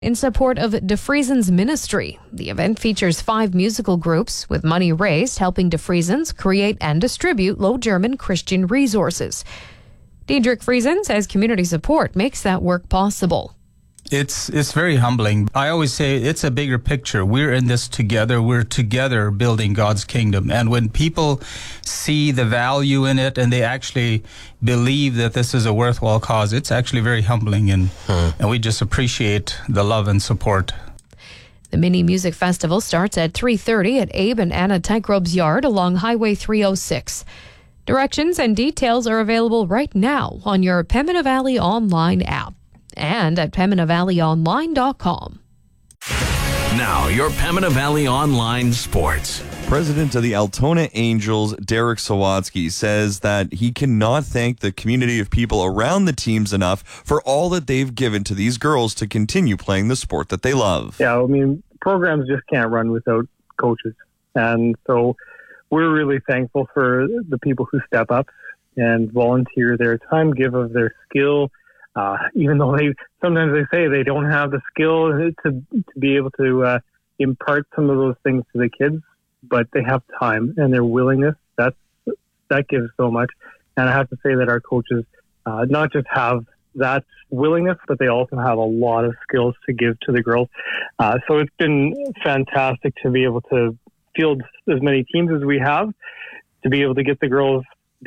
in support of DeFriesens Ministry. The event features 5 musical groups, with money raised helping DeFriesens create and distribute Low German Christian resources. Diedrich Friesen says community support makes that work possible. It's very humbling. I always say it's a bigger picture. We're in this together. We're together building God's kingdom. And when people see the value in it and they actually believe that this is a worthwhile cause, it's actually very humbling. And we just appreciate the love and support. The mini music festival starts at 3:30 at Abe and Anna Tykrob's yard along Highway 306. Directions and details are available right now on your Pembina Valley Online app and at PembinaValleyOnline.com. Now, your Pembina Valley Online Sports. President of the Altona Angels, Derek Sawatsky, says that he cannot thank the community of people around the teams enough for all that they've given to these girls to continue playing the sport that they love. Yeah, I mean, programs just can't run without coaches. And so we're really thankful for the people who step up and volunteer their time, give of their skill, even though sometimes they say they don't have the skill to be able to impart some of those things to the kids, but they have time and their willingness. That gives so much. And I have to say that our coaches not just have that willingness, but they also have a lot of skills to give to the girls. So it's been fantastic to be able to field as many teams as we have, to be able to get the girls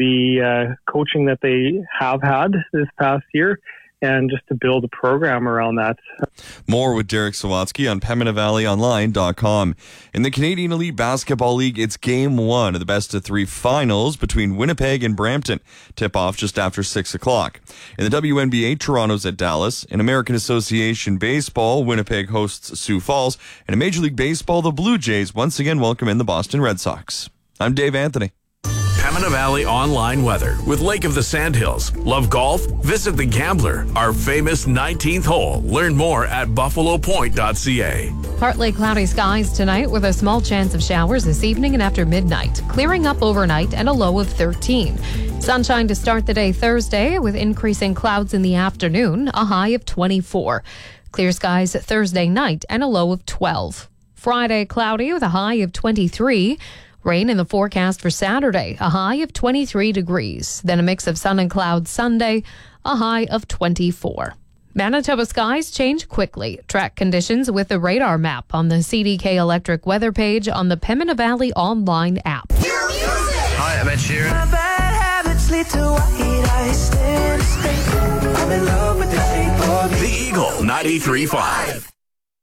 the coaching that they have had this past year, and just to build a program around that. More with Derek Sawatsky on PembinaValleyOnline.com. In the Canadian Elite Basketball League, it's Game 1 of the best-of-3 finals between Winnipeg and Brampton. Tip-off just after 6 o'clock. In the WNBA, Toronto's at Dallas. In American Association Baseball, Winnipeg hosts Sioux Falls. And in Major League Baseball, the Blue Jays once again welcome in the Boston Red Sox. I'm Dave Anthony. Pembina Valley Online weather with Lake of the Sandhills. Love golf? Visit The Gambler, our famous 19th hole. Learn more at buffalopoint.ca. Partly cloudy skies tonight with a small chance of showers this evening and after midnight. Clearing up overnight and a low of 13. Sunshine to start the day Thursday with increasing clouds in the afternoon, a high of 24. Clear skies Thursday night and a low of 12. Friday cloudy with a high of 23. Rain in the forecast for Saturday, a high of 23 degrees. Then a mix of sun and clouds Sunday, a high of 24. Manitoba skies change quickly. Track conditions with the radar map on the CDK Electric weather page on the Pembina Valley Online app. Hi, I'm Ed Sheeran. My bad habits lead to white eyes. I'm in love with the shape of The Eagle 93.5.